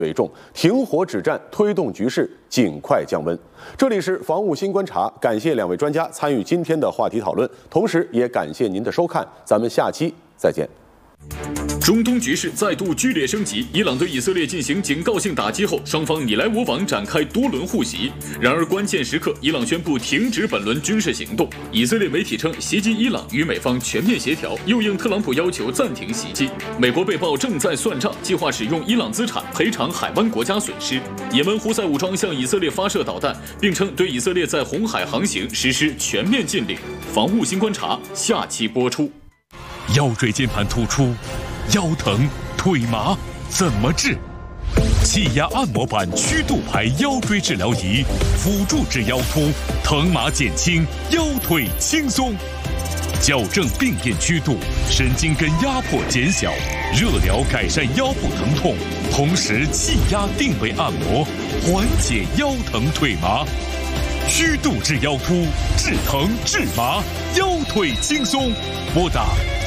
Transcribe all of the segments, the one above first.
为重，停火止战，推动局势尽快降温。这里是防务新观察，感谢两位专家参与今天的话题讨论，同时也感谢您的收看，咱们下期再见。 中东局势再度剧烈升级，伊朗对以色列进行警告性打击后，双方你来我往，展开多轮互袭。然而关键时刻，伊朗宣布停止本轮军事行动。以色列媒体称，袭击伊朗与美方全面协调，又应特朗普要求暂停袭击。美国被曝正在算账，计划使用伊朗资产赔偿海湾国家损失。也门胡塞武装向以色列发射导弹，并称对以色列在红海航行实施全面禁令。防务新观察下期播出。 腰椎间盘突出，腰疼腿麻怎么治？气压按摩板曲度排腰椎治疗仪，辅助治腰突，疼麻减轻，腰腿轻松。矫正病变曲度，神经根压迫减小，热疗改善腰部疼痛，同时气压定位按摩，缓解腰疼腿麻。曲度治腰突，治疼治麻，腰腿轻松。拨打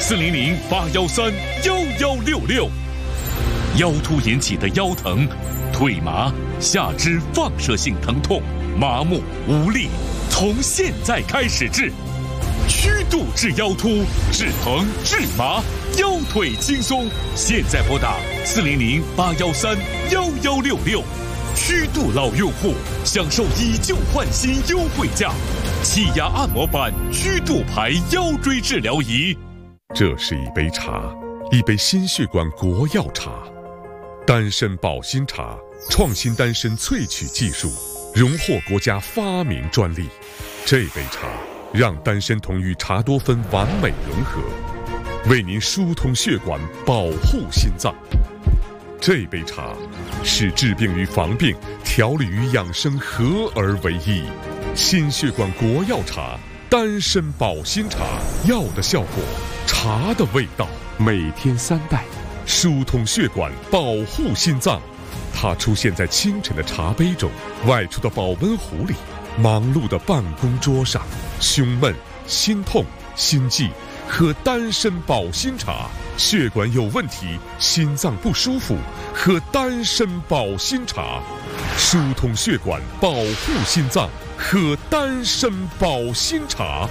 400-813-1166。腰突引起的腰疼、腿麻、下肢放射性疼痛、麻木无力，从现在开始治。曲度治腰突，治疼治麻，腰腿轻松。现在拨打400-813-1166。曲度老用户享受以旧换新优惠价，气压按摩板曲度排腰椎治疗仪。 这是一杯茶，一杯心血管国药茶，丹参保心茶，创新丹参萃取技术，荣获国家发明专利。这杯茶让丹参酮与茶多酚完美融合，为您疏通血管，保护心脏。这杯茶是治病与防病、调理与养生合而为一。心血管国药茶，丹参保心茶，药的效果，茶的味道，每天3袋，疏通血管，保护心脏。它出现在清晨的茶杯中，外出的保温壶里，忙碌的办公桌上。胸闷、心痛、心悸，喝丹参保心茶。血管有问题，心脏不舒服，喝丹参保心茶，疏通血管，保护心脏，喝丹参保心茶。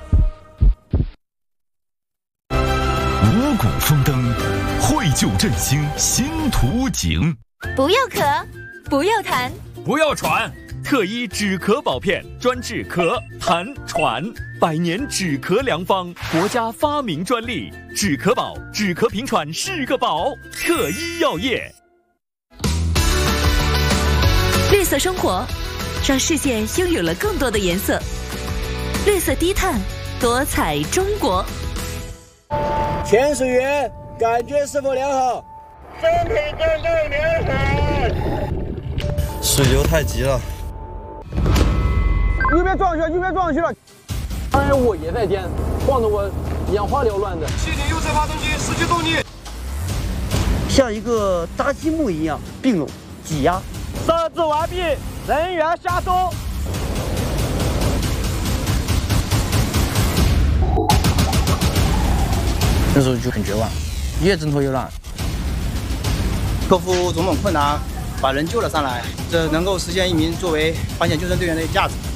五谷丰登，绘就振兴新图景。 不要咳，不要痰， 不要喘。特医止咳宝片，专治咳、痰、喘，100年止咳良方，国家发明专利。止咳宝，止咳平喘是个宝。特医药业。 绿色生活，让世界拥有了更多的颜色。绿色低碳，多彩中国。 潜水员感觉是否良好？ 身体状态良好。 水流太急了。 右边撞上去了！当然我也在颠，晃得我眼花缭乱的。 气体右侧发动机17动力， 像一个搭积木一样并拢挤压。设置完毕，人员下收。 那时候就很绝望，越挣脱越乱。 克服种种困难，把人救了上来，这能够实现一名作为保险救生队员的价值。